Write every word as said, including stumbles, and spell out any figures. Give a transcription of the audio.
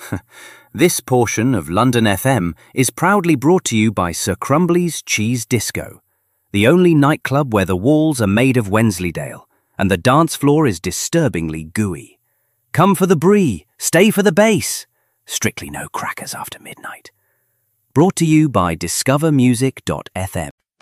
This portion of London F M is proudly brought to you by Sir Crumbly's Cheese Disco, the only nightclub where the walls are made of Wensleydale and the dance floor is disturbingly gooey. Come for the brie, stay for the bass. Strictly no crackers after midnight. Brought to you by discover music dot f m.